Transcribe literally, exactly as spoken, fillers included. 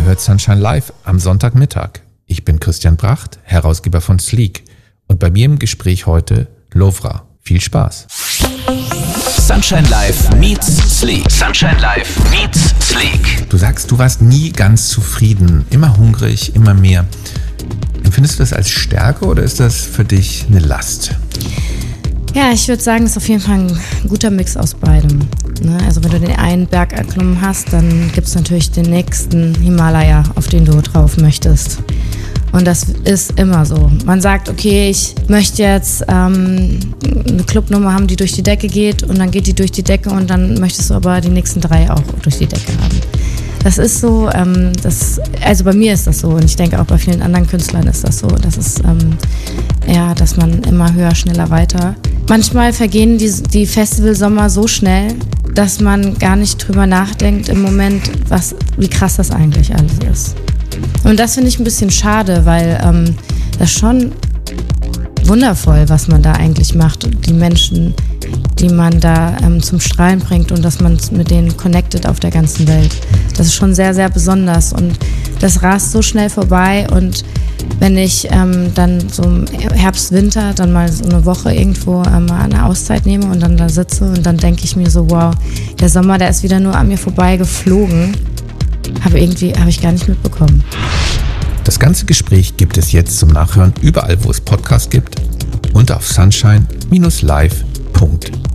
hört Sunshine Live am Sonntagmittag. Ich bin Christian Bracht, Herausgeber von Sleek. Und bei mir im Gespräch heute Lovra. Viel Spaß. Sunshine Live meets Sleek. Sunshine Live meets Sleek. Du sagst, du warst nie ganz zufrieden, immer hungrig, immer mehr. Empfindest du das als Stärke oder ist das für dich eine Last? Ja, ich würde sagen, es ist auf jeden Fall ein guter Mix aus beidem. Ne? Also wenn du den einen Berg erklommen hast, dann gibt es natürlich den nächsten Himalaya, auf den du drauf möchtest. Und das ist immer so. Man sagt, okay, ich möchte jetzt ähm, eine Clubnummer haben, die durch die Decke geht und dann geht die durch die Decke und dann möchtest du aber die nächsten drei auch durch die Decke haben. Das ist so, ähm, das, also bei mir ist das so und ich denke auch bei vielen anderen Künstlern ist das so. Das ist, ähm, ja, dass man immer höher, schneller, weiter. Manchmal vergehen die, die Festivalsommer so schnell, dass man gar nicht drüber nachdenkt im Moment, was, wie krass das eigentlich alles ist. Und das finde ich ein bisschen schade, weil ähm, das ist schon wundervoll, was man da eigentlich macht. Die Menschen, die man da ähm, zum Strahlen bringt und dass man mit denen connectet auf der ganzen Welt. Das ist schon sehr, sehr besonders und das rast so schnell vorbei und wenn ich ähm, dann so im Herbst, Winter dann mal so eine Woche irgendwo ähm, mal eine Auszeit nehme und dann da sitze und dann denke ich mir so, wow, der Sommer, der ist wieder nur an mir vorbei geflogen. Aber irgendwie habe ich gar nicht mitbekommen. Das ganze Gespräch gibt es jetzt zum Nachhören überall, wo es Podcasts gibt und auf sunshine Bindestrich live Punkt